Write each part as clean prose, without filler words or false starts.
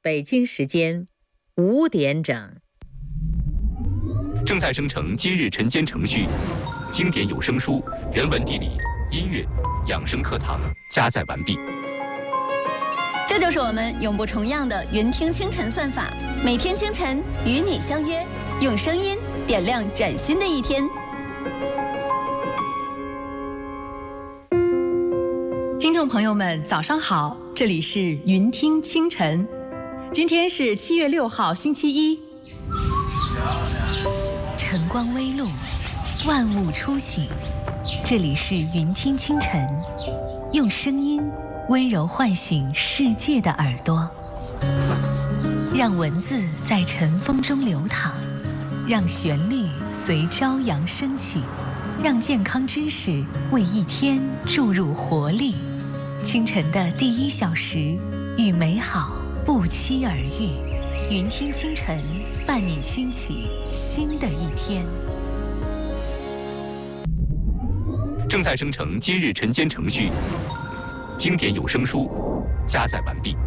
北京时间5点整， 正在生成今日晨间程序，经典有声书、人文地理、音乐、养生课堂加载完毕。 这就是我们永不重样的云听清晨算法，每天清晨与你相约，用声音点亮崭新的一天。 听众朋友们，早上好，这里是云听清晨，今天是7月6号，星期一。 晨光微露，万物初醒，这里是云听清晨，用声音温柔唤醒世界的耳朵，让文字在晨风中流淌，让旋律随朝阳升起，让健康知识为一天注入活力。清晨的第1小时，与美好不期而遇。云听清晨，伴你轻启新的一天。 正在生成今日晨间程序，经典有声书加载完毕。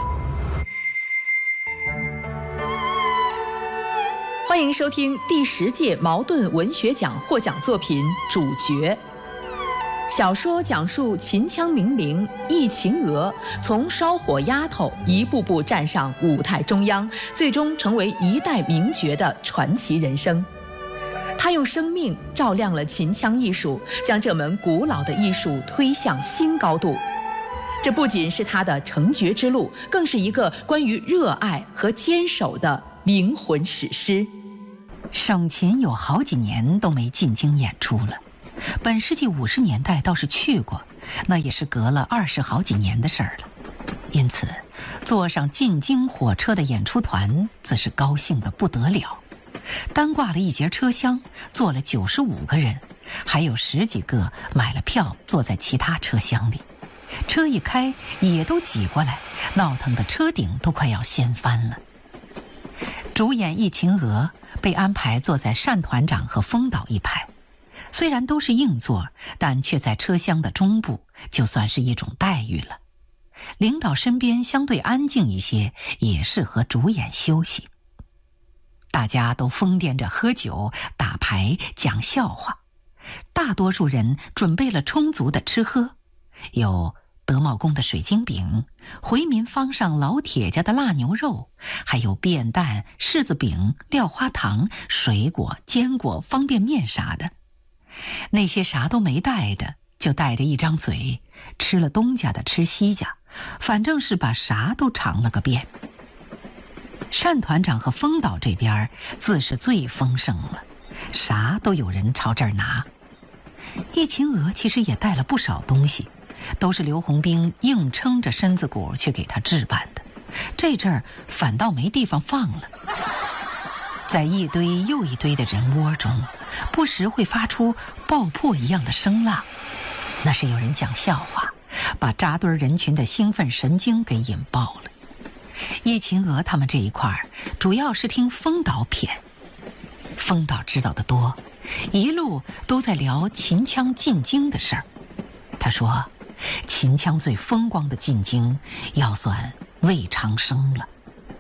欢迎收听第10届茅盾文学奖获奖作品《主角》。小说讲述秦腔名伶易秦娥从烧火丫头一步步站上舞台中央，最终成为一代名角的传奇人生。她用生命照亮了秦腔艺术，将这门古老的艺术推向新高度。这不仅是她的成角之路，更是一个关于热爱和坚守的灵魂史诗。 省琴有好几年都没进京演出了，本世纪50年代倒是去过，那也是隔了20好几年的事儿了。因此，坐上进京火车的演出团自是高兴得不得了。单挂了一节车厢，坐了95个人，还有10几个买了票坐在其他车厢里。车一开，也都挤过来，闹腾的车顶都快要掀翻了。主演易秦娥被安排坐在单团长和风导一排，虽然都是硬座，但却在车厢的中部，就算是一种待遇了。领导身边相对安静一些，也适合主演休息。大家都疯癫着喝酒、打牌、讲笑话，大多数人准备了充足的吃喝，有德茂宫的水晶饼，回民坊上老铁家的腊牛肉，还有便蛋、柿子饼、料花糖、水果、坚果、方便面啥的。那些啥都没带着，就带着一张嘴，吃了东家的吃西家，反正是把啥都尝了个遍。单团长和风导这边自是最丰盛了，啥都有人朝这儿拿。易秦娥其实也带了不少东西，都是刘洪兵硬撑着身子骨去给他置办的，这阵儿反倒没地方放了。在一堆又一堆的人窝中，不时会发出爆破一样的声浪，那是有人讲笑话，把扎堆人群的兴奋神经给引爆了。易秦娥他们这一块主要是听风导谝，风导知道的多，一路都在聊秦腔进京的事儿。他说秦腔最风光的进京要算魏长生了。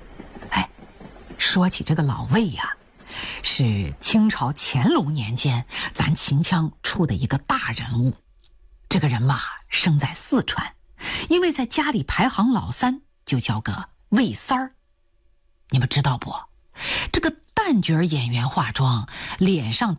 说起这个老魏呀，是清朝乾隆年间咱秦腔出的一个大人物。这个人嘛，生在四川，因为在家里排行老3，就叫个魏三儿。你们知道不？这个旦角演员化妆，脸上